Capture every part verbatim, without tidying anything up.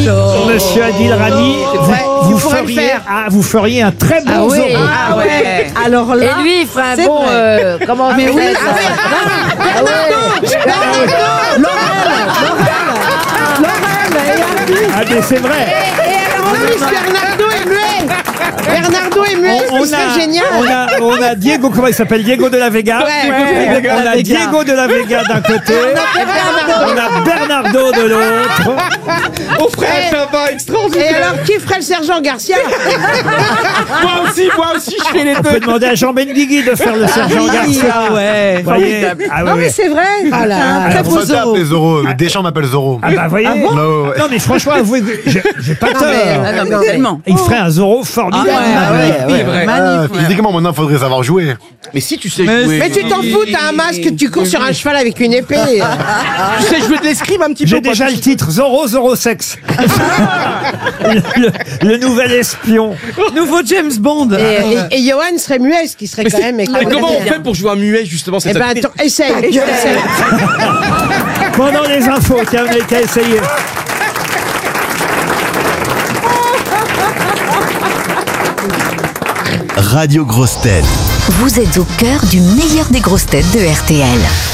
Rami, Monsieur Adil Rami, vous, vous, feriez, ah, vous feriez un très bon ah oui, Zorro. ah ouais. Alors là, et lui, il ferait un c'est bon. vrai. Euh, comment on mais dit oui, ça ah ouais. Ah mais c'est vrai. Et alors en plus, Bernardo est muet. Bernardo est muet, On, on c'est a, génial. on a, on a Diego, comment il s'appelle, Diego de la Vega. Ouais, ouais, on a Diego de la Vega d'un côté. On a Bernardo de l'autre. On ferait un tabac extraordinaire. Et alors, qui ferait le sergent Garcia? Moi aussi, moi aussi, je fais les On deux. peut demander à Jean Benguigui de faire le sergent Garcia. ouais. Vous voyez, ah, ouais, Non mais ouais. c'est vrai. Ah là, un très on beau s'adapte Zorro. les Zorro. Deschamps m'appelle Zorro. Ah bah voyez. Non, ouais. Non mais franchement, avouez que j'ai j'ai pas tort. Ah non, mais tellement. Il ferait un Zorro formidable. Ah ouais, Oui, c'est vrai. Ah, physiquement, maintenant, faudrait savoir jouer. Mais si tu sais jouer. Mais tu t'en fous, t'as un masque, tu cours sur un cheval avec une épée. Tu sais jouer de l'escrime un petit peu. J'ai ou pas? déjà le titre, Zorro, Zorro Sex. le, le nouvel espion. Nouveau James Bond. Et, et, et Johan serait muet, ce qui serait quand même Mais comment on fait pour jouer un muet justement? Eh ben attends, essaye, essaye. Pendant les infos, tiens, on a qu'à essayer. Radio Grosse Tête. Vous êtes au cœur du meilleur des grosses têtes de R T L.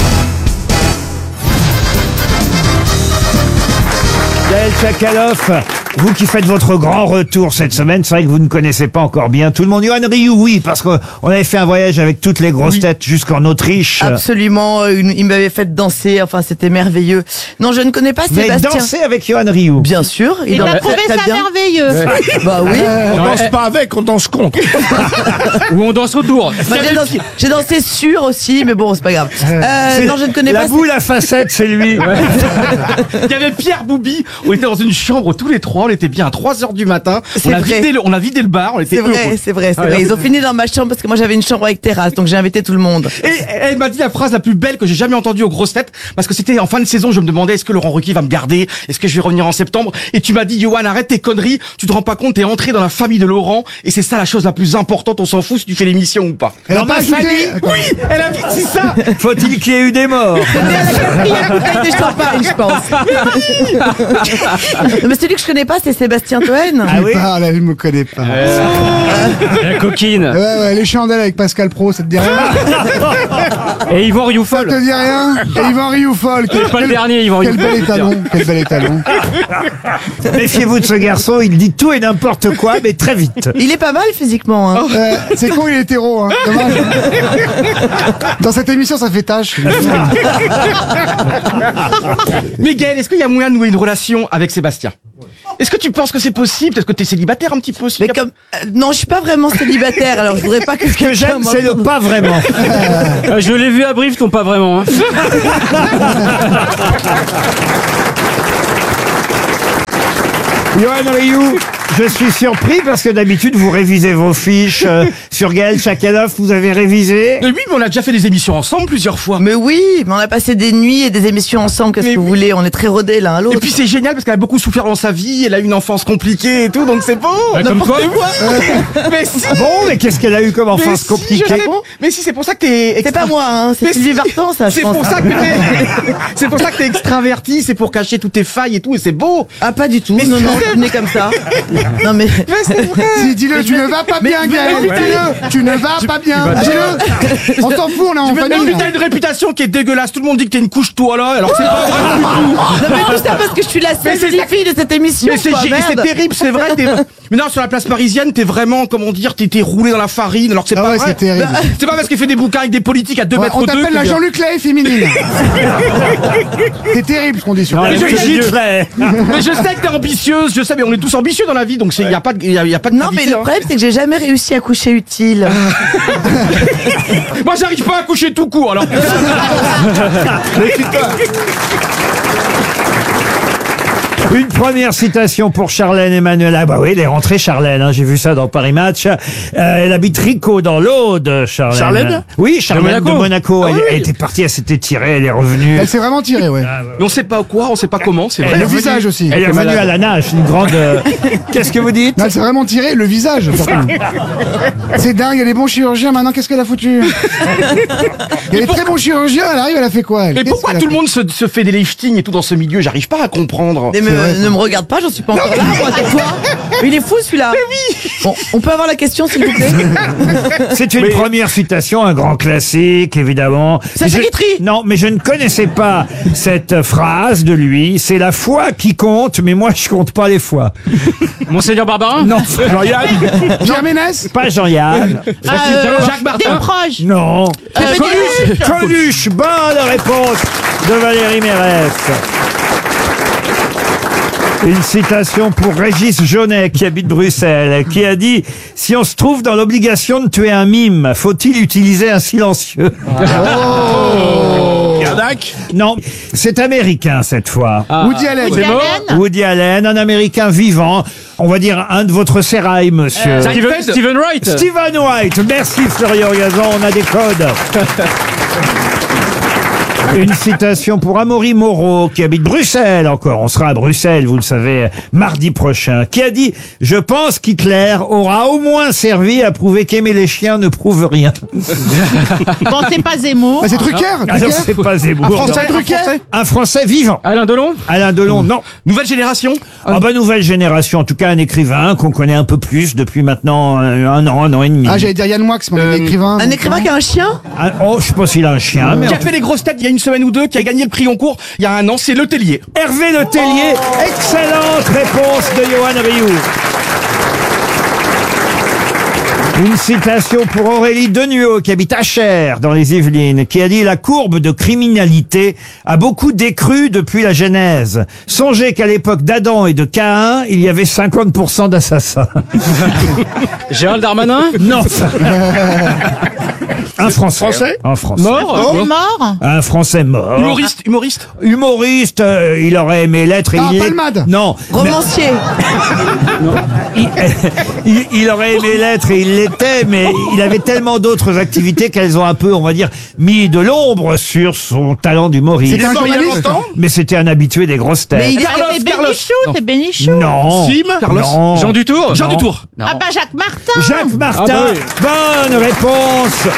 Gaël Tchakaloff, vous qui faites votre grand retour cette semaine, c'est vrai que vous ne connaissez pas encore bien tout le monde. Johan Rioux, oui, parce qu'on avait fait un voyage avec toutes les grosses Oui. têtes jusqu'en Autriche. Absolument, euh, il m'avait fait danser, enfin c'était merveilleux. Non, je ne connais pas Vous avez Sébastien. dansé avec Johan Rioux. Bien sûr, il Il en a a trouvé très, très ça bien. merveilleux. Bah oui. On danse pas avec, on danse contre. Ou on danse autour. Bah, j'ai dansé, j'ai dansé sur aussi, mais bon, c'est pas grave. Euh, C'est- non, je ne connais la pas. boule à facettes, c'est lui. Il y avait Pierre Boubi. On était dans une chambre tous les trois. On était bien à trois heures du matin. C'est On a, vrai. vidé le, on a vidé le bar. On était C'est vrai, heureux. c'est vrai, c'est Ah, vrai. ouais. Ils ont fini dans ma chambre parce que moi j'avais une chambre avec terrasse, donc j'ai invité tout le monde. Et elle m'a dit la phrase la plus belle que j'ai jamais entendue aux grosses têtes, parce que c'était en fin de saison, je me demandais est-ce que Laurent Ruquier va me garder, est-ce que je vais revenir en septembre, et tu m'as dit Johan, arrête tes conneries, tu te rends pas compte, t'es entré dans la famille de Laurent, et c'est ça la chose la plus importante, on s'en fout si tu fais l'émission ou pas. Dans ma famille, Oui, elle a dit ça. faut-il qu'il y ait eu des morts? Bouteille de champagne, je pense. Mais celui que je connais pas, c'est Sébastien Toen. Ah oui. Ah, là, il me connaît pas. La coquine. Ouais, ouais, les chandelles avec Pascal Pro, ça te dit rien? Et Yvan Ça Rioufol. te dit rien? Et Yvan Rioufol. Quel, pas le dernier, Yvan Quel Rioufol, bel je veux étalon. Quel bel étalon. Méfiez-vous de ce garçon, il dit tout et n'importe quoi, mais très vite. Il est pas mal physiquement. Hein. Euh, c'est con, il est hétéro, hein. Dommage. Dans cette émission, ça fait tâche. Mais Gaël, est-ce qu'il y a moyen de nouer une relation avec Sébastien? Est-ce que tu penses que c'est possible? Est-ce que t'es célibataire un petit peu aussi? Mais comme euh, non, je suis pas vraiment célibataire, alors je voudrais pas que Ce que j'aime, c'est le pas vraiment. Je l'ai vu à Brive, ton pas vraiment. Hein. Johan Rioux, je suis surpris parce que d'habitude vous révisez vos fiches euh, sur Gaël Tchakaloff, vous avez révisé. Mais oui, mais on a déjà fait des émissions ensemble plusieurs fois. Mais oui, mais on a passé des nuits et des émissions ensemble, qu'est-ce Mais que vous oui. voulez? On est très rodés l'un à Et l'autre. puis c'est génial parce qu'elle a beaucoup souffert dans sa vie, elle a eu une enfance compliquée et tout, donc c'est beau. comme quoi. Mais si. Ah bon, mais qu'est-ce qu'elle a eu comme mais enfance si, je compliquée? sais. Mais si, c'est pour ça que t'es. C'est extra- pas moi, hein, c'est Mais Sylvie si. Vartan, ça, je C'est pense. pour ça que t'es. C'est pour ça que t'es extraverti, c'est pour cacher toutes tes failles et tout, et c'est beau. Ah, pas du tout. Mais non, si. non, je suis née comme ça. Non, mais. Mais c'est vrai. Si, dis-le, tu ne vas pas bien, Gaël. Dis-le, tu ne vas pas bien. Dis-le. On s'en fout, on est en Mais non, famille. mais t'as une réputation qui est dégueulasse. Tout le monde dit que t'es une couche toi là, alors c'est pas vrai du tout. Non, mais tout ça parce que je suis la seule Mais c'est jolie ça- fille de cette émission. Mais c'est quoi, gé- merde. c'est terrible, c'est vrai. t'es- Mais non, sur la place parisienne, t'es vraiment, comment dire, t'es t'es roulé dans la farine, alors que c'est Ah pas ouais, vrai. c'est terrible. C'est pas parce qu'il fait des bouquins avec des politiques à deux Ouais, mètres on deux. t'appelle la Jean-Luc Lay féminine. C'est terrible ce qu'on dit sur Non, elle. elle Mais est je- giflée. Mais je sais que t'es ambitieuse, je sais, mais on est tous ambitieux dans la vie, donc il y a pas de, y a, y a pas de Non, mais gravité, le hein. problème, c'est que j'ai jamais réussi à coucher utile. Moi, j'arrive pas à coucher tout court, alors. Une première citation pour Charlène Emmanuel. Ah bah oui, elle est rentrée Charlène, hein, j'ai vu ça dans Paris Match. Euh, elle habite Ricot dans l'Aude, Charlène. Charlène Oui, Charlène de Monaco. Monaco. Ah elle, oui. elle était partie, elle s'était tirée, elle est revenue. Elle s'est vraiment tirée, ouais. Mais on sait pas quoi, on sait pas comment, c'est Elle vrai. est Le revenue- visage aussi. Elle est revenue malade. à la nage, une grande... euh, Qu'est-ce que vous dites? Non, elle s'est vraiment tirée, le visage. surtout. C'est dingue, il y a des bons chirurgiens, maintenant qu'est-ce qu'elle a foutu? Il y a des très bons chirurgiens, elle arrive, elle a fait quoi elle? Mais Qu'est-ce pourquoi qu'elle a tout le fait monde se, se fait des liftings et tout dans ce milieu? J'arrive pas à comprendre. Mais, mais vrai, ça. ne me regarde pas, j'en suis pas encore là, moi, tais-toi. Mais il est fou celui-là. Bon, on peut avoir la question s'il vous plaît? C'est une première citation, un grand classique, évidemment. Sacha Je- Guitry. Non, mais je ne connaissais pas cette phrase de lui. C'est la foi qui compte, mais moi, je compte pas les fois. Monseigneur Barbarin. Non, Jean-Yann. Pierre Ménès. pas Jean-Yann. Jacques Martin. Des proches. Non. Coluche. Coluche, bonne réponse de Valérie Mérès. Une citation pour Régis Jaunet, qui habite Bruxelles, qui a dit « Si on se trouve dans l'obligation de tuer un mime, faut-il utiliser un silencieux ?» Gardac. Non, c'est américain cette fois. Woody Allen. Woody Allen. Woody Allen, un américain vivant, on va dire un de votre sérail, monsieur. Steven, Steven Wright. Stephen White, merci Florian Gazan, on a des codes. Une citation pour Amaury Moreau, qui habite Bruxelles encore. On sera à Bruxelles, vous le savez, mardi prochain. Qui a dit « Je pense qu'Hitler aura au moins servi à prouver qu'aimer les chiens ne prouve rien. Bon, c'est pas Zemmour. Ah, c'est Drucker. » Alors Drucker. c'est pas Zemmour. Un Français, non. Drucker. Un Français vivant. Alain Delon. Alain Delon, non. Nouvelle génération. Ah bah nouvelle génération, en tout cas un écrivain qu'on connaît un peu plus depuis maintenant un, un an, un an et demi. Ah, j'allais dire Yann Moix, mais un écrivain. Un écrivain qui a un chien? Ah, oh, je sais pas s'il a un chien, mais Qui en a fait les grosses têtes il y a une semaine ou deux, qui a gagné le prix Goncourt il y a un an, c'est Le Tellier. Hervé Le Tellier, excellente réponse de Johan Rioux. Une citation pour Aurélie Denuot, qui habite Achères, dans les Yvelines, qui a dit « La courbe de criminalité a beaucoup décru depuis la Genèse. Songez qu'à l'époque d'Adam et de Caïn, il y avait cinquante pour cent d'assassins. Gérald Darmanin. » Non. Un Français. Français Un Français. Mort. Il est mort. Un Français mort. Humoriste. Humoriste. Humoriste, euh, il aurait aimé l'être. et Ah, il est- Palmade. Non. Romancier. il, il- il aurait aimé l'être et il l'était, mais il avait tellement d'autres activités qu'elles ont un peu, on va dire, mis de l'ombre sur son talent d'humoriste. C'était un mort il y a journaliste. longtemps. Mais c'était un habitué des grosses têtes. Mais il est Ah, c'est Carlos. Bénichou, c'est Bénichou. Non. Sim. Carlos. Non. Jean Dutour. Jean Non. Dutour. Ah bah Jacques Martin. Jacques Martin. Ah bah oui. Bonne réponse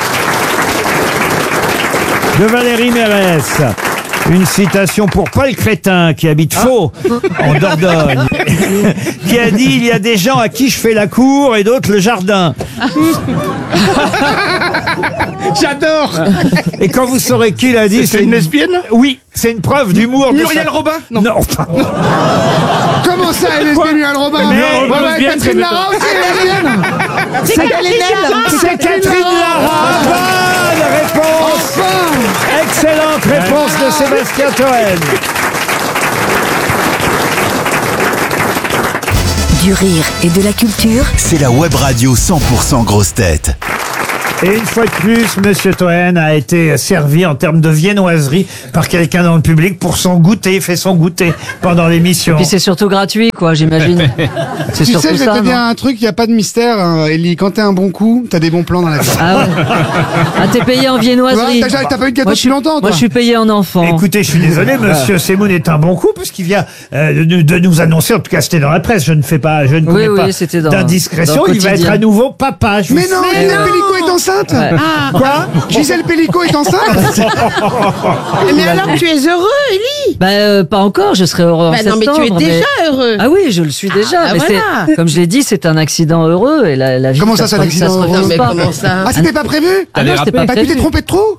de Valérie Mérès. Une citation pour Paul Crétin, qui habite Faux, en Dordogne, qui a dit « Il y a des gens à qui je fais la cour et d'autres le jardin. J'adore. » Et quand vous saurez qui l'a dit, C'est une lesbienne. Oui, c'est une preuve d'humour. de Muriel sa- Robin. Non. Comment ça, elle est lesbienne, Muriel Robin? Mais- Ouais, ouais, lesbienne, Catherine c'est Lara aussi, elle est lesbienne. C'est Catherine Lara. C'est Catherine Lara. Bonne réponse. Enfin. Excellente réponse de Sébastien Toen. Du rire et de la culture, C'est la web radio cent pour cent grosse tête. Et une fois de plus, Monsieur Toen a été servi en termes de viennoiserie par quelqu'un dans le public pour son goûter. Il fait son goûter pendant l'émission. Puis c'est surtout gratuit, quoi, j'imagine. C'est Tu surtout sais, je vais ça, te non dire un truc, il n'y a pas de mystère, hein, Ellie. Quand t'es un bon coup, t'as des bons plans dans la vie. Ah ouais. Ah, t'es payé en viennoiserie. Ouais, t'as- t'as pas eu de cadeau Moi, je depuis suis- longtemps, toi. Moi, je suis payé en enfant. Écoutez, je suis désolé, Monsieur Semoun est un bon coup puisqu'il vient euh, de, de nous annoncer, en tout cas c'était dans la presse, je ne fais pas, je ne Oui, commets oui, pas c'était dans- d'indiscrétion, dans le il va être quotidien. à nouveau papa. Je Mais vous- non, Gisèle Pellicot est enceinte. Ouais. Quoi Gisèle Pellicot est enceinte. Mais alors tu es heureux, Élie. Bah, euh, pas encore, je serai heureux en Bah non, mais septembre. tu es déjà heureux. Ah oui, je le suis déjà. Ah, mais voilà. c'est, comme je l'ai dit, c'est un accident heureux et la, la vie. Comment ça, c'est un se- accident se heureux refuse Non, mais pas. comment ça? Ah, c'était pas prévu? Ah non, c'était pas Bah, tu t'es prévu. trompé de trou?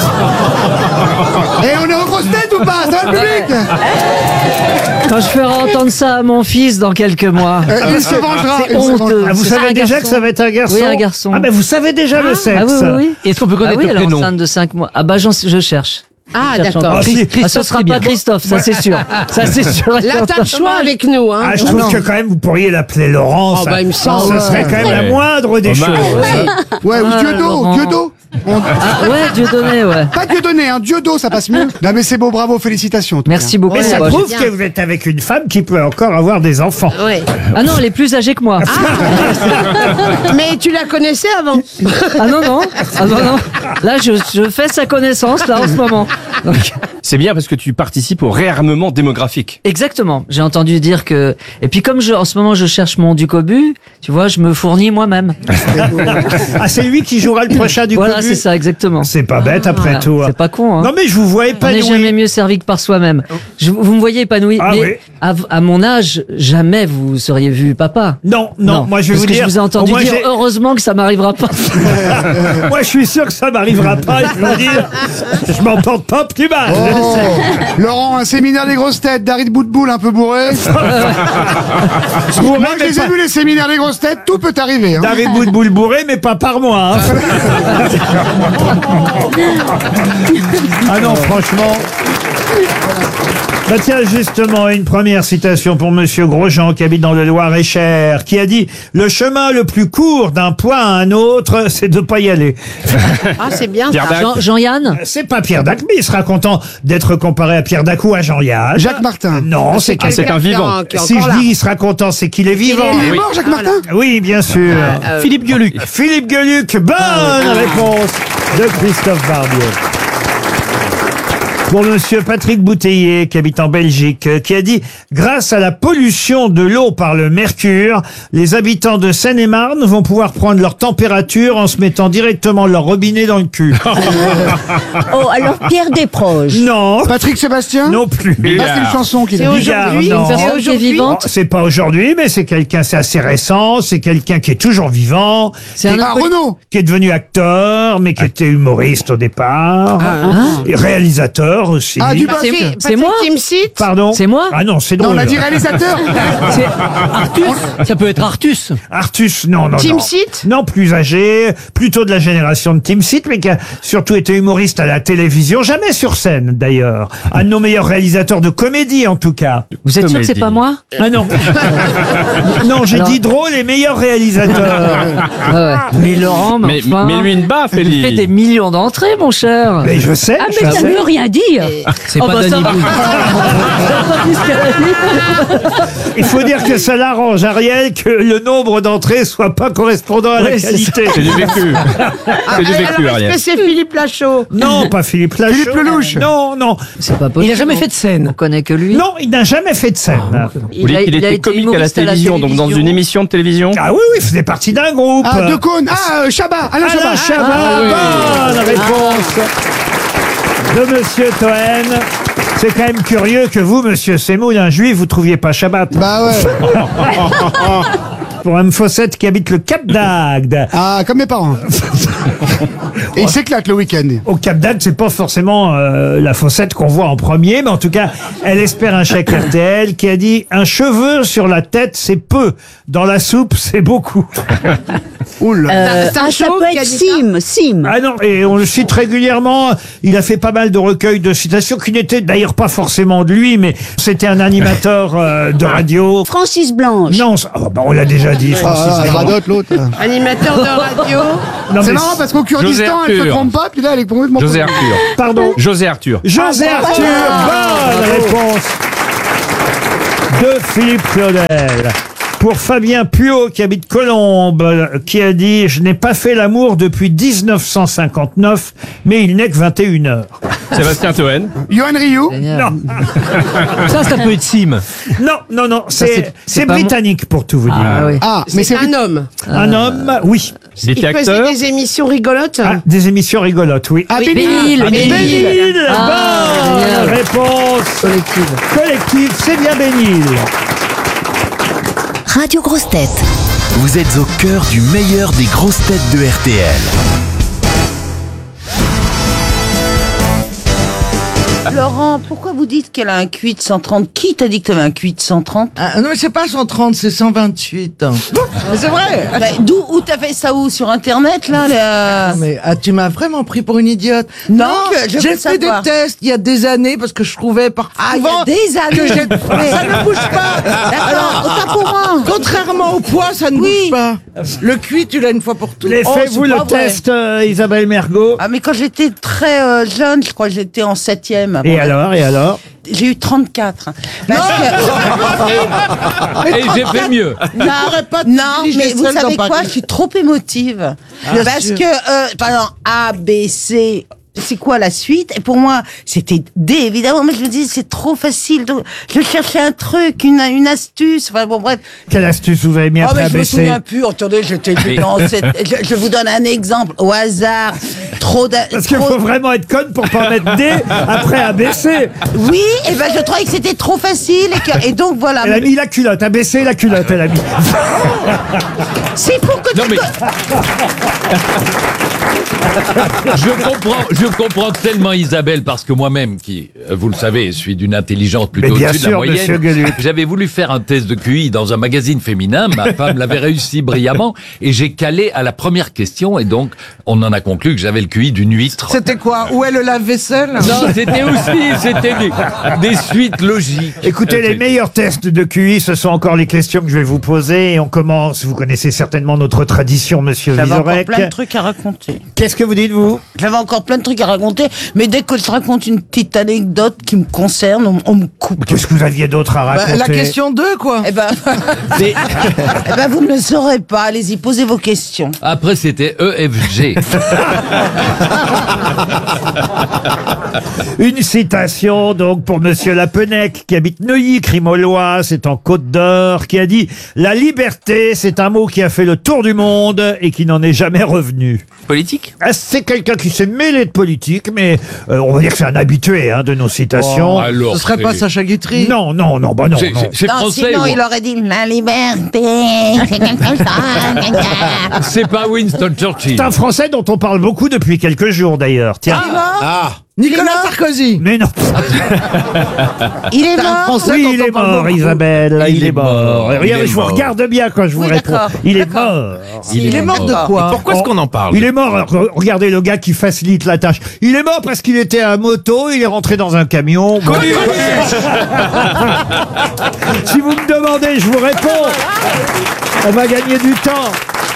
Et on est en grosse tête ou pas? Ça va, le public? Quand je ferai entendre ça à mon fils dans quelques mois. Euh, Il se vengera. C'est il se honteux. vengera. Ah, vous C'est savez un déjà garçon. que ça va être un garçon. Oui, un garçon. Ah ben vous savez déjà le sexe. Ah oui, oui, oui. Est-ce qu'on peut Ah connaître oui, le elle est prénom? enceinte de cinq mois. Ah bah, j'en- je cherche. Ah, Je cherche d'accord. encore. Ah, si. Ah, ce sera pas Christophe, ça c'est sûr. Ça c'est sûr. Là, t'as le choix avec nous, hein. Ah, je trouve que quand même vous pourriez l'appeler Laurent. Oh, ça, bah, il me semble. Ce serait quand même la moindre des choses. Ouais, ou Ah, Dieudo, Laurent. Dieudo. On- Ah ouais, Dieu donné, ouais. Pas Dieudonné, hein, Dieudo, ça passe mieux. Non, mais c'est beau, bravo, félicitations. en tout Merci cas. beaucoup. Mais ça Bah, prouve bien. que vous êtes avec une femme qui peut encore avoir des enfants. Ouais. Ah non, elle est plus âgée que moi. Mais tu la connaissais avant. Ah non, non. Ah non, non. Là, je, je fais sa connaissance, là, en ce moment. Donc, C'est bien parce que tu participes au réarmement démographique. exactement. J'ai entendu dire que. Et puis comme je, en ce moment je cherche mon Ducobu, tu vois, je me fournis moi-même. Ah, c'est lui qui jouera le prochain du Voilà, Cobu. c'est ça, exactement. C'est pas bête après Voilà. tout. C'est pas con, hein. Non mais je vous vois On n'est épanoui. jamais mieux servi que par soi-même. Je, vous me voyez épanoui, Ah mais oui. à, à mon âge, jamais vous seriez vu papa. Non, non, moi je vais parce vous que dire. je vous ai entendu au moins, dire j'ai- heureusement que ça m'arrivera pas. Moi je suis sûr que ça m'arrivera pas. Je veux dire, je m'en porte pas plus mal. Oh. Laurent, un séminaire des grosses têtes, Darid Boutboul un peu bourré. Bourré, Moi, je mais les ai pas- vus les séminaires des grosses têtes, tout peut arriver. Hein. David Boutboul bourré, mais pas par moi. hein. Ah non, franchement. Bah tiens, justement, une première citation pour Monsieur Grosjean, qui habite dans le Loir-et-Cher, qui a dit « Le chemin le plus court d'un point à un autre, c'est de pas y aller. Ah, c'est bien Pierre ça. Dac. Jean- Jean-Yann » C'est pas Pierre Dac, mais il sera content d'être comparé à Pierre Dac ou à Jean-Yann. Jacques Martin. Non, c'est Ah, c'est quelqu'un- un vivant. Qui est Si encore je là. dis il sera content, c'est qu'il est vivant. Il est Oui. mort, Jacques Martin. Oui, bien sûr. Euh, Philippe Gueluc. Philippe Gueluc, bonne Ah réponse de Christophe Barbier. Pour monsieur Patrick Bouteiller, qui habite en Belgique, euh, qui a dit « Grâce à la pollution de l'eau par le mercure, les habitants de Seine-et-Marne vont pouvoir prendre leur température en se mettant directement leur robinet dans le cul. Oh, alors Pierre Desproges. » Non, Patrick Sébastien. non plus. Ah, c'est une chanson qu'il C'est a. Bigard, aujourd'hui, non. une personne Qui est aujourd'hui. vivante. C'est pas aujourd'hui, mais c'est quelqu'un, c'est assez récent, c'est quelqu'un qui est toujours vivant, C'est un Ah, autre- Renaud. qui est devenu acteur, mais qui était humoriste au départ, et réalisateur aussi. Ah, du Ah, c'est- Patrick- c'est moi Patrick Timsit. Pardon. C'est moi Ah non, c'est Non, drôle. on a dit réalisateur. Ça peut être Artus. Artus, non, non, non. Timsit. Non, plus âgé, plutôt de la génération de Timsit, mais qui a surtout été humoriste à la télévision, jamais sur scène d'ailleurs. Un de nos meilleurs réalisateurs de comédie en tout cas. Vous êtes sûr que c'est Comédie. pas moi Ah non. Non, j'ai Alors- dit drôle et meilleur réalisateur. Ah ouais. Mais Laurent, mais, Mais, enfin, mais lui une baffe, il fait Ellie. des millions d'entrées, mon cher. Mais je sais, Ah, je mais ça sais. ne veut rien dire. C'est pas Danny Boone. Il faut dire que ça l'arrange, Ariel, que le nombre d'entrées soit pas correspondant à la Oui, c'est qualité. C'est du vécu. C'est du vécu, Alors, est-ce Ariel. que c'est Philippe Lachaud? Non, pas Philippe Lachaud. Philippe Lelouch. Non, non. C'est pas possible. Il a jamais fait de scène. On connaît que lui. Non, il n'a jamais fait de scène. Vous voulez a- qu'il il a était été comique à la humoriste à la télévision, donc dans télévision. une émission de télévision. Ah oui, oui, il faisait partie d'un groupe. Ah, De Cône. Ah, euh, Chabat. Alain Alain Chabat. Chabat, Ah, bonne réponse de Monsieur Toen. C'est quand même curieux que vous, Monsieur Semoun, un juif, vous trouviez pas Shabbat. Bah ouais. Pour un Fossette qui habite le Cap d'Agde. Ah, comme mes parents. Et il s'éclate le week-end. Au Cap d'Agde, c'est pas forcément euh, la Fossette qu'on voit en premier, mais en tout cas, elle espère un chèque R T L qui a dit « Un cheveu sur la tête, c'est peu. Dans la soupe, c'est beaucoup. » Oula. Euh, C'est un ah, ça show peut qui a être dit ça Sim, Sim. Ah non, et on le cite régulièrement. Il a fait pas mal de recueils de citations qui n'étaient d'ailleurs pas forcément de lui, mais c'était un animateur euh, de radio. Francis Blanche. Non, ça- oh, bah, on l'a déjà dit, Francis. Ah, Blanche. radote l'autre. Animateur de radio. Non, C'est mais marrant parce qu'au Kurdistan, elle se Arthur. trompe pas, puis là, elle est complètement. José Arthur. Pardon. José Arthur. José Ah, Arthur, bonne réponse de Philippe Claudel. Pour Fabien Puot, qui habite Colombes, euh, qui a dit « Je n'ai pas fait l'amour depuis dix-neuf cent cinquante-neuf, mais il n'est que vingt et une heures. Sébastien Toen. Johan Rioux. » Non, Ça, ça peut être Sim. non, non, non, c'est- c'est c'est c'est pas britannique pour tout vous dire. Ah oui. Ah, mais C'est c'est un homme. Un homme, oui. Il était Il faisait acteur. des émissions rigolotes. Ah, des émissions rigolotes, oui. Ah, Oui, Bénil. ah, Bénil. Bénil, Ah, bonne génial. réponse Collective. collective, c'est bien Bénil. Radio Grosses Têtes. Vous êtes au cœur du meilleur des grosses têtes de R T L. Laurent, pourquoi vous dites qu'elle a un Q I de cent trente? Qui t'a dit que t'avais un Q I de cent trente? Ah, non, mais c'est pas cent trente, c'est cent vingt-huit. C'est vrai. Bah, d'où, où t'as fait ça où? Sur Internet, là, la- Non, mais ah, tu m'as vraiment pris pour une idiote. Non, Non, je veux j'ai fait savoir. des tests il y a des années parce que je trouvais par Ah, il y souvent a des années. que j'ai- ça ne bouge pas. D'accord, autant pour moi. Contrairement au poids, ça ne Oui. bouge pas. Le cuit, tu l'as une fois pour toutes. Les Oh, faites-vous c'est le pas vrai. test, euh, Isabelle Mergot? Ah, mais quand j'étais très euh, jeune, je crois que j'étais en septième. Et alors, et alors? J'ai eu trente-quatre. Parce que- Et j'ai fait mieux. Non, pas de non, diriger mais vous seule savez dans quoi? Paris. Je suis trop émotive. Bien parce sûr. que, euh, par exemple, A, B, C, c'est quoi la suite? Et pour moi, c'était D, évidemment, mais je me dis, c'est trop facile. Donc, je cherchais un truc, une, une astuce, enfin bon, bref. Quelle astuce vous avez mis Oh, après mais je me A B C? souviens plus, attendez, j'étais dans cette... je, je vous donne un exemple, au hasard, trop d'a- Parce qu'il trop- faut vraiment être conne pour pas mettre D après A B C. Oui, et ben je trouvais que c'était trop facile, et, que- et donc voilà. Elle a mis la culotte, A B C la culotte, elle a mis. C'est pour que Non, tu... mais- je comprends, je comprends tellement Isabelle parce que moi-même, qui, euh, vous le savez, suis d'une intelligence plutôt Mais bien au-dessus de la sûr, monsieur moyenne. Gueluc. J'avais voulu faire un test de Q I dans un magazine féminin. Ma femme l'avait réussi brillamment et j'ai calé à la première question et donc on en a conclu que j'avais le Q I d'une huître. C'était quoi? Où est le lave-vaisselle? Non, c'était aussi, c'était des, des suites logiques. Écoutez, les meilleurs tests de Q I, ce sont encore les questions que je vais vous poser. Et on commence, vous connaissez certainement notre tradition, monsieur J'avais encore Vizorek. plein de trucs à raconter. Qu'est-ce que vous dites, vous? J'avais encore plein de trucs à raconter, mais dès que je raconte une petite anecdote qui me concerne, on, on me coupe. Qu'est-ce que vous aviez d'autre à raconter? Bah, la question deux, quoi. Eh ben, eh ben, vous ne le saurez pas. Allez-y, posez vos questions. Après, c'était E F G. Une citation donc pour monsieur Lapenec qui habite Neuilly, Crimolois, c'est en Côte d'Or, qui a dit « La liberté, c'est un mot qui a fait le tour du monde et qui n'en est jamais revenu. » Politique? Ah, c'est quelqu'un qui s'est mêlé de politique, mais euh, on va dire que c'est un habitué hein, de nos citations. Oh, alors, Ce serait pas c'est- Sacha Guitry? Non, non, non, bah non, C'est- non. c'est- C'est Non, français. sinon, ou- il aurait dit la liberté, c'est quelque chose. C'est pas Winston Churchill. C'est un Français dont on parle beaucoup depuis quelques jours d'ailleurs. Tiens. Ah, Nicolas Sarkozy. Mais non. Il est C'est un mort. Français Oui, dont il on est parle mort, beaucoup. Isabelle. Il, Il est est mort. mort, il Regardez, est je vous mort. regarde bien quand je vous Oui, réponds. d'accord, Il est d'accord. mort. Il est mort de quoi? Pourquoi est-ce qu'on en parle? Il est mort. Re- Regardez le gars qui facilite la tâche. Il est mort parce qu'il était à moto, il est rentré dans un camion. Bon. Si vous me demandez, je vous réponds. On va gagner du temps.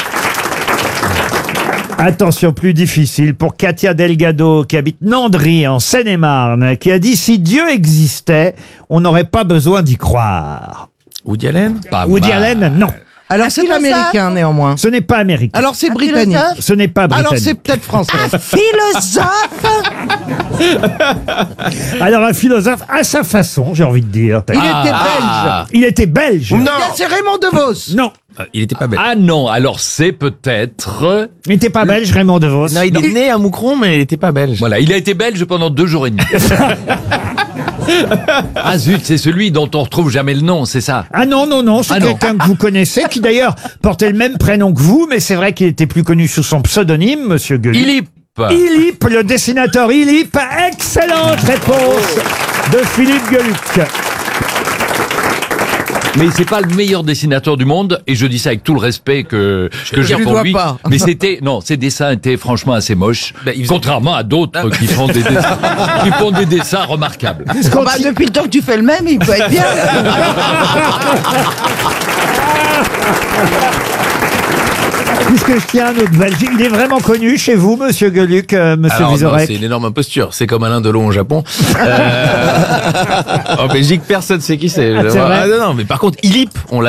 Attention, plus difficile pour Katia Delgado qui habite Nandry en Seine-et-Marne, qui a dit si Dieu existait, on n'aurait pas besoin d'y croire. Woody Allen? Pas Woody mal. Allen, non. Alors c'est philosophe. américain néanmoins. Ce n'est pas américain. Alors c'est Un britannique. philosophe. Ce n'est pas Alors c'est britannique. peut-être français. Un philosophe. Alors un philosophe à sa façon, j'ai envie de dire. Il était Ah. belge. Il était belge. non. C'est Raymond DeVos. Non. Euh, Il était pas bête. Ah non, alors c'est peut-être... Il n'était pas belge, Raymond DeVos. Non, il est né à Moucron, mais il était pas belge. Voilà, il a été belge pendant deux jours et demi. Ah zut, c'est celui dont on retrouve jamais le nom, c'est ça? Ah non, non, non, c'est Ah non. quelqu'un que vous connaissez, qui d'ailleurs portait le même prénom que vous, mais c'est vrai qu'il était plus connu sous son pseudonyme, monsieur Gueluc. Ilip. Ilip, le dessinateur Ilip. Excellente réponse de Philippe Gueluc. Mais c'est pas le meilleur dessinateur du monde, et je dis ça avec tout le respect que, que je j'ai lui pour dois lui. pas. Mais c'était, non, ses dessins étaient franchement assez moches. Ben, il faisait- Contrairement à d'autres qui font des dessins, qui font des dessins remarquables. Oh, bah, depuis le temps que tu fais le même, il peut être bien. Puisque je tiens un autre belge, il est vraiment connu chez vous, monsieur Gueluc, euh, monsieur Alors, non, Vizorek. c'est une énorme imposture. C'est comme Alain Delon au Japon. Euh, en Belgique, personne sait qui c'est. Ah, c'est vrai Ah, non, non, mais par contre, Ilip, on l'a